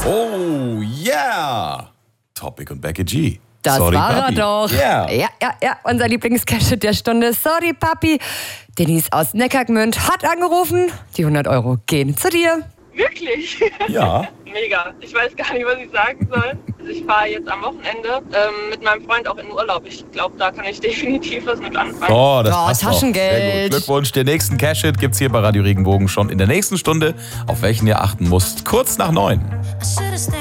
Oh, yeah! Topic und Becky G. Das Sorry, war Papi. er doch. Yeah. Ja, unser Lieblingscashit der Stunde. Sorry, Papi. Denise aus Neckargmünd hat angerufen. Die 100 Euro gehen zu dir. Wirklich? Ja. Mega. Ich weiß gar nicht, was ich sagen soll. Also ich fahre jetzt am Wochenende mit meinem Freund auch in Urlaub. Ich glaube, da kann ich definitiv was mit anfangen. Oh, das Oh, passt doch. Taschengeld. Sehr gut. Glückwunsch. Den nächsten Cash-Hit gibt's hier bei Radio Regenbogen schon in der nächsten Stunde, auf welchen ihr achten müsst. Kurz nach 9.